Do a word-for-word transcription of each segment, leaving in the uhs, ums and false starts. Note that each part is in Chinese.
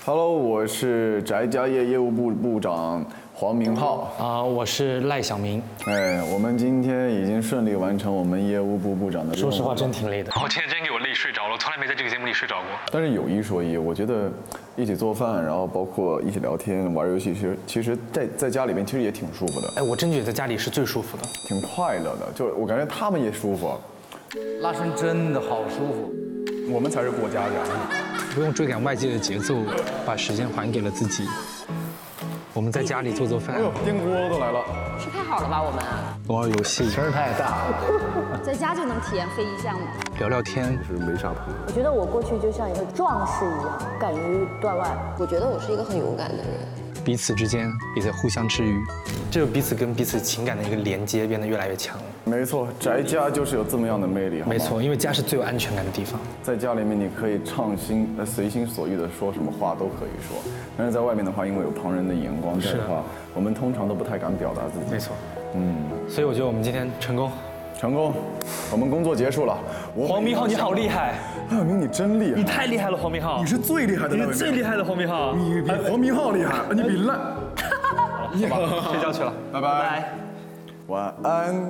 Hello， 我是宅家业业务部部长黄明浩。 啊、呃，我是赖小明。 哎，我们今天已经顺利完成我们业务部部长的任务。 说实话，真挺累的。 我今天真给我累睡着了，我从来没在这个节目里睡着过。 但是有一说一，我觉得一起做饭，然后包括一起聊天、玩游戏，其实其实在在家里面其实也挺舒服的。 哎，我真觉得在家里是最舒服的， 挺快乐的。就我感觉他们也舒服。 拉伸真的好舒服。 我们才是过家家。 不用追赶外界的节奏，把时间还给了自己。我们在家里做做饭。 哎呦，电锅都来了。 吃太好了吧，我们玩玩游戏， 声儿太大， 在家就能体验非遗项目。 聊聊天。 是没啥朋友。 我觉得我过去就像一个壮士一样，敢于断腕。 我觉得我是一个很勇敢的人。 彼此之间也在互相治愈， 这就彼此跟彼此情感的一个连接变得越来越强了。 没错，宅家就是有这么样的魅力。 没错，因为家是最有安全感的地方。 在家里面你可以畅心、呃随心所欲的说什么话都可以说，但是在外面的话，因为有旁人的眼光在的话，我们通常都不太敢表达自己。 没错， 嗯， 所以我觉得我们今天成功， 成功，我们工作结束了。 黄明浩，你好厉害！ 赖小明，你真厉害！ 你太厉害了，黄明浩！ 你是最厉害的， 你是最厉害的黄明浩！ 你比黄明浩厉害，你比赖。 好吧，睡觉去了， 拜拜，晚安。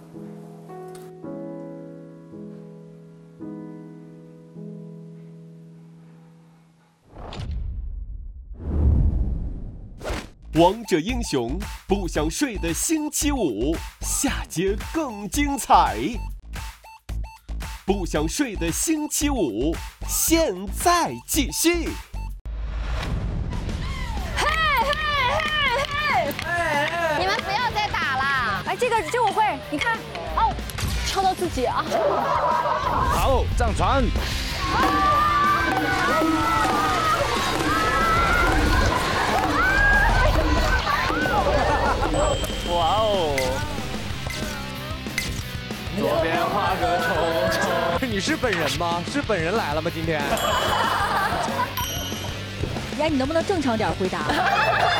王者英雄不想睡的星期五，下节更精彩。不想睡的星期五，现在继续。 嘿嘿嘿嘿！你们不要再打了！哎，这个这我会，你看，哦，敲到自己啊！ 好，上船。 哇哦！左边画个虫虫。 你是本人吗？是本人来了吗？今天？ 呀，你能不能正常点回答？